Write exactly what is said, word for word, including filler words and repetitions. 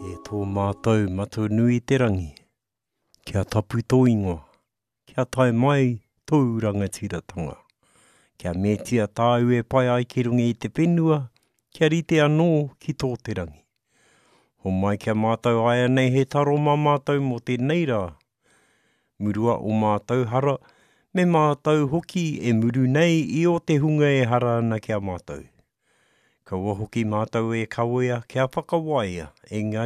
E tō mātou matu nui te rangi, kia tapu tō ingoa, kia tae mai tō rangatiratanga, kia metia tāu e pai ai ki runga i te whenua, kia rite anō ki tō te rangi. Ho mai kia mātou aia nei he taro mā mātou mo te neira. Murua o mātou hara, me mātou hoki e muru nei i o te hunga e hara ana kia mātou. Kaua hoki mātou e kawea kia whakawaia, engari